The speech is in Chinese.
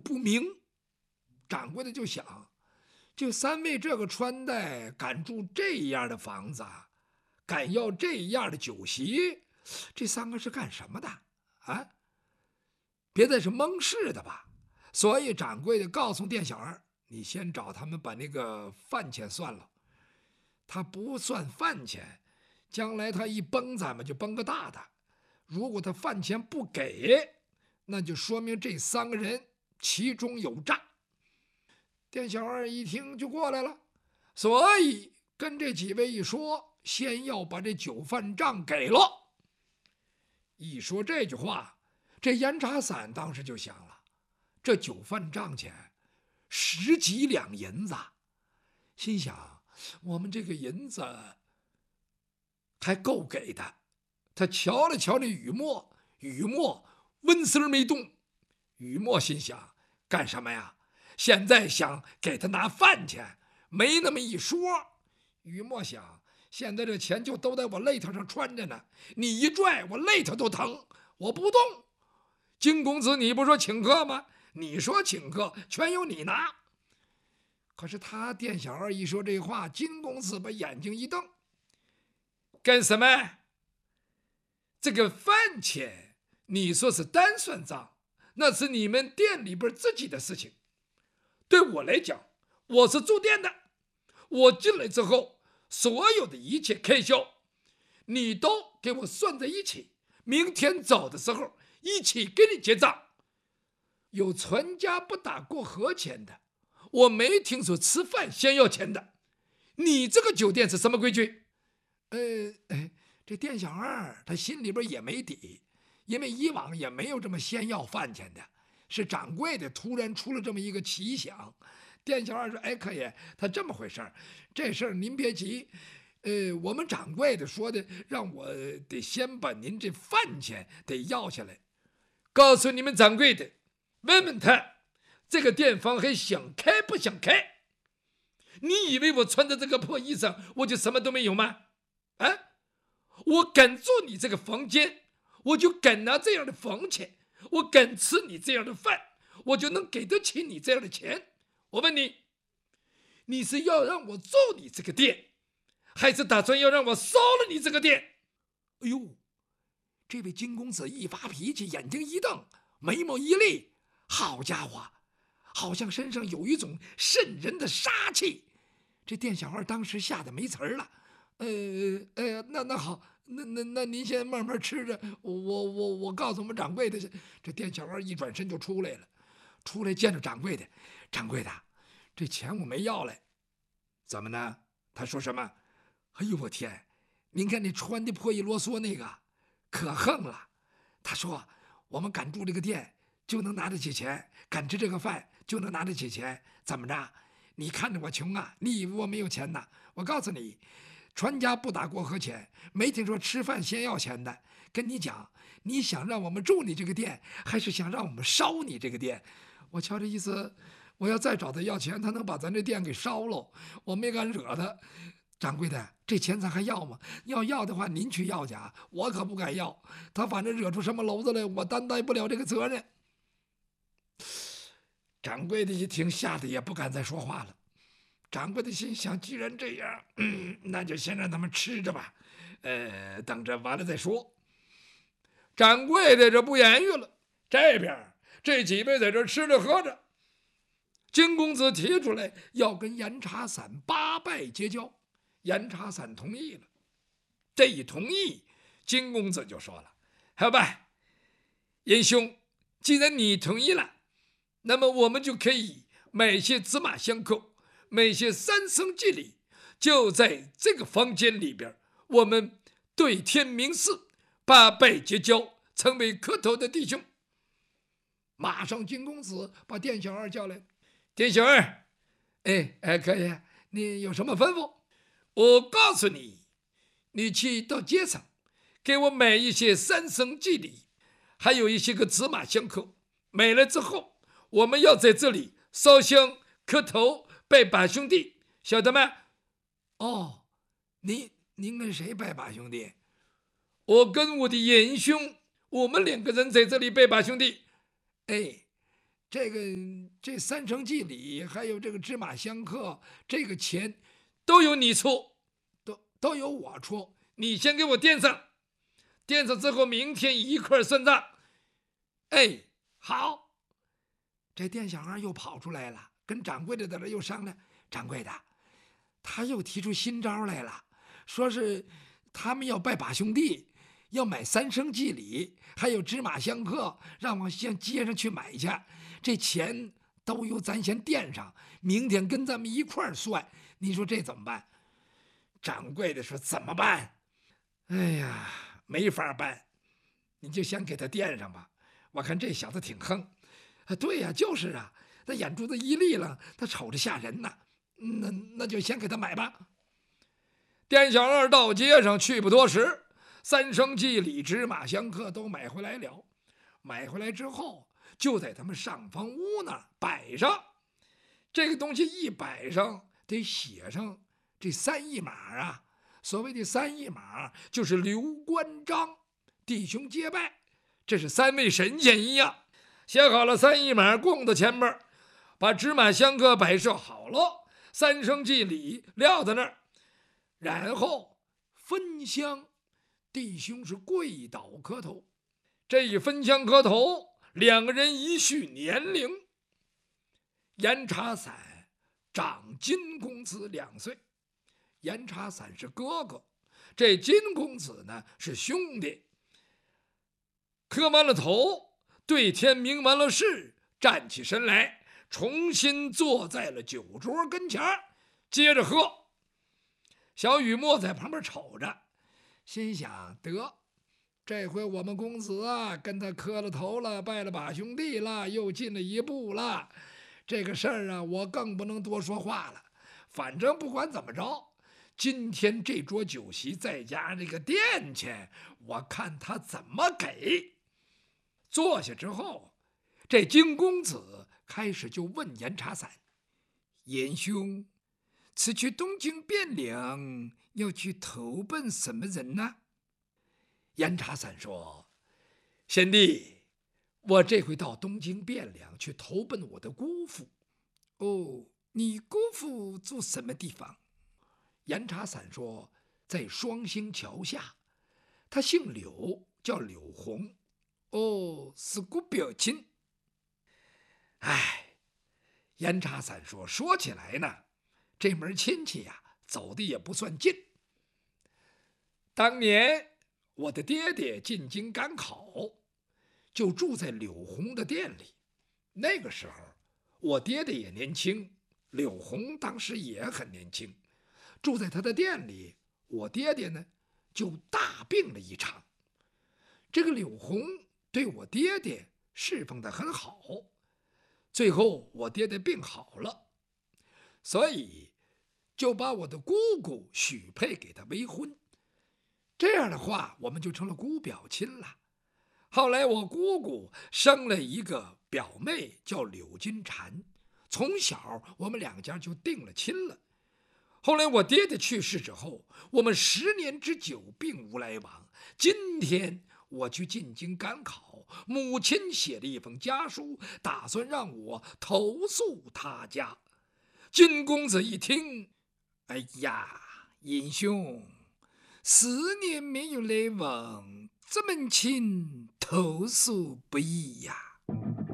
不明。掌柜的就想，就三位这个穿戴敢住这样的房子，敢要这样的酒席，这三个是干什么的啊？别再是蒙事的吧？所以掌柜的告诉店小二，你先找他们把那个饭钱算了。他不算饭钱，将来他一崩咱们就崩个大的。如果他饭钱不给，那就说明这三个人其中有诈。店小二一听就过来了，所以跟这几位一说，先要把这酒饭账给了。一说这句话，这严茶散当时就想了，这酒饭账钱10几两银子，心想我们这个银子还够给的。他瞧了瞧那雨墨，雨墨温丝儿没动。雨墨心想，干什么呀？现在想给他拿饭钱，没那么一说。雨墨想，现在这钱就都在我肋头上穿着呢，你一拽我肋头都疼，我不动。金公子，你不说请客吗？你说请客，全由你拿。可是他店小二一说这话，金公子把眼睛一瞪，干什么？这个饭钱你说是单算账，那是你们店里边自己的事情。对我来讲，我是住店的，我进来之后所有的一切开销你都给我算在一起，明天走的时候一起给你结账。有传家不打过河钱的，我没听说吃饭先要钱的。你这个酒店是什么规矩？这店小二他心里边也没底，因为以往也没有这么先要饭钱的，是掌柜的突然出了这么一个奇想。店小二说：“哎，客爷，他这么回事儿，这事儿您别急，我们掌柜的说的，让我得先把您这饭钱得要下来。告诉你们掌柜的，问问他这个店房还想开不想开？你以为我穿着这个破衣裳我就什么都没有吗？啊？我敢住你这个房间，我就敢拿这样的房钱，我敢吃你这样的饭，我就能给得起你这样的钱。我问你，你是要让我住你这个店，还是打算要让我烧了你这个店？”哎呦，这位金公子一发脾气，眼睛一瞪，眉毛一立，好家伙，好像身上有一种渗人的杀气。这店小二当时吓得没词儿了。那好，那您先慢慢吃着，我告诉我们掌柜的去。这店小二一转身就出来了，出来见着掌柜的，掌柜的，这钱我没要来。怎么呢？他说什么？哎呦我天，您看那穿的破衣啰嗦那个，可横了。他说我们敢住这个店就能拿得起钱，敢吃这个饭就能拿得起钱，怎么着？你看着我穷啊，你以为我没有钱呐？我告诉你，传家不打过河钱，没听说吃饭先要钱的。跟你讲，你想让我们住你这个店，还是想让我们烧你这个店？我瞧这意思，我要再找他要钱，他能把咱这店给烧了。我没敢惹他。掌柜的，这钱咱还要吗？要的话，您去要去啊，我可不敢要。他反正惹出什么娄子来，我担待不了这个责任。掌柜的一听，吓得也不敢再说话了。掌柜的心想，既然这样，那就先让他们吃着吧，等着完了再说。掌柜的这不言语了，这边这几位在这吃着喝着，金公子提出来要跟严茶散八拜结交，严茶散同意了。这一同意，金公子就说了：“好吧，严兄，既然你同意了，那么我们就可以买些芝麻香扣，买些三生祭礼，就在这个房间里边，我们对天明誓，八拜结交，成为磕头的弟兄。”马上金公子把店小二叫来。店小二，可以，你有什么吩咐？我告诉你，你去到街上给我买一些三生祭礼，还有一些个芝麻香扣。买了之后，我们要在这里烧香磕头拜把兄弟，晓得吗？哦，您跟谁拜把兄弟？我跟我的严兄，我们两个人在这里拜把兄弟。 这三生祭礼还有这个芝麻香客，这个钱都由你出，都由我出。你先给我垫上，垫上之后明天一块算账。哎，好。这店小二又跑出来了，跟掌柜的在这又商量。掌柜的，他又提出新招来了，说是他们要拜把兄弟，要买三生祭礼，还有芝麻香客，让我向街上去买去。这钱都由咱先垫上，明天跟咱们一块儿算。你说这怎么办？掌柜的说：“怎么办？哎呀，没法办，你就先给他垫上吧。我看这小子挺横。对呀，就是啊，那眼珠子一立了，他瞅着吓人呐。那就先给他买吧。”店小二到街上去不多时，三生祭礼、芝麻香客都买回来了。买回来之后，就在他们上房屋那儿摆上。这个东西一摆上，得写上这三一码啊。所谓的三一码，就是刘关张弟兄结拜，这是三位神仙一样。写好了三一码，供到前面，把芝麻香客摆设好了，三生祭礼撂在那儿，然后分香，弟兄是跪倒磕头。这一分香磕头，两个人一叙年龄。严茶伞长金公子2岁，严茶伞是哥哥，这金公子呢是兄弟。磕完了头，对天明完了誓，站起身来，重新坐在了酒桌跟前，接着喝。小雨墨在旁边瞅着，心想：得，这回我们公子啊，跟他磕了头了，拜了把兄弟了，又进了一步了。这个事儿啊，我更不能多说话了。反正不管怎么着，今天这桌酒席再加上这个店钱，我看他怎么给。坐下之后，这金公子开始就问严茶伞：“严兄，此去东京汴梁要去投奔什么人呢？”严茶伞说：“贤弟，我这回到东京汴梁去投奔我的姑父。”“哦，你姑父住什么地方？”严茶伞说：“在双星桥下，他姓柳，叫柳红。”“哦，是姑表亲。”哎，严茶伞说起来呢，这门亲戚呀，走的也不算近。当年我的爹爹进京赶考，就住在柳红的店里。那个时候，我爹爹也年轻，柳红当时也很年轻。住在他的店里，我爹爹呢就大病了一场。这个柳红对我爹爹侍奉得很好，最后我爹爹病好了，所以就把我的姑姑许配给他为婚。这样的话，我们就成了姑表亲了。后来我姑姑生了一个表妹，叫柳金蝉，从小我们两家就定了亲了。后来我爹爹去世之后，我们10年之久并无来往。今天我去进京赶考，母亲写了一封家书，打算让我投诉他家。金公子一听，哎呀，尹兄，10年没有来往，这门亲投诉不易呀。